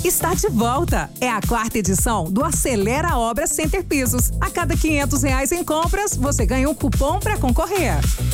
está de volta. É a 4ª edição do Acelera Obra Center Pisos. A cada R$500 em compras, você ganha um cupom para concorrer.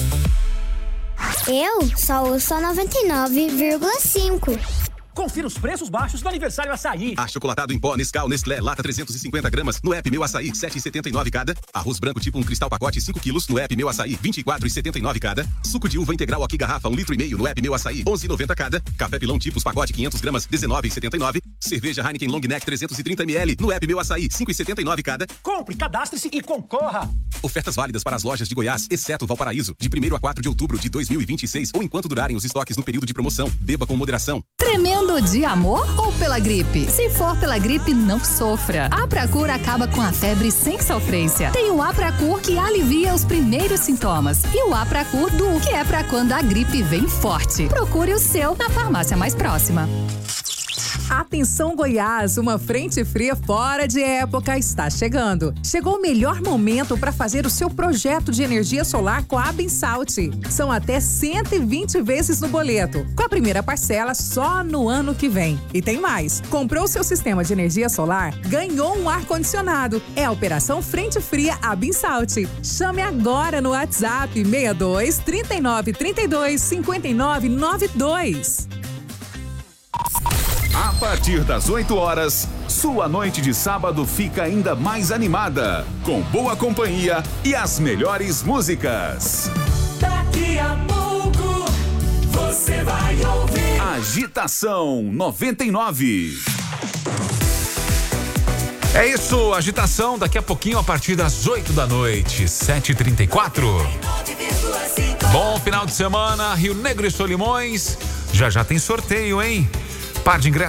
Eu só ouço 99,5. Confira os preços baixos do aniversário Açaí. Achocolatado em pó Nescau Nestlé, lata 350 gramas, no app Meu Açaí, 7,79 cada. Arroz branco tipo 1 cristal pacote 5 quilos, no app Meu Açaí, 24,79 cada. Suco de uva integral aqui garrafa 1,5 litro, no app Meu Açaí, 11,90 cada. Café pilão tipos pacote 500 gramas, 19,79. Cerveja Heineken Long Neck 330 ml, no app Meu Açaí, 5,79 cada. Compre, cadastre-se e concorra. Ofertas válidas para as lojas de Goiás, exceto Valparaíso, de 1º a 4 de outubro de 2026 ou enquanto durarem os estoques no período de promoção. Beba com moderação. Tremendo de amor ou pela gripe? Se for pela gripe, não sofra. A Apracur acaba com a febre sem sofrência. Tem o Apracur que alivia os primeiros sintomas e o Apracur Duo, que é pra quando a gripe vem forte. Procure o seu na farmácia mais próxima. Atenção Goiás, uma frente fria fora de época está chegando. Chegou o melhor momento para fazer o seu projeto de energia solar com a Abensalt. São até 120 vezes no boleto, com a primeira parcela só no ano que vem. E tem mais, comprou seu sistema de energia solar, ganhou um ar-condicionado. É a Operação Frente Fria Abensalt. Chame agora no WhatsApp 62 39 32 59 92. A partir das 8 horas, sua noite de sábado fica ainda mais animada, com boa companhia e as melhores músicas. Daqui a pouco, você vai ouvir Agitação 99. É isso, agitação, daqui a pouquinho a partir das 8 da noite, 7h34. Bom final de semana, Rio Negro e Solimões. Já tem sorteio, hein? Par de ingressos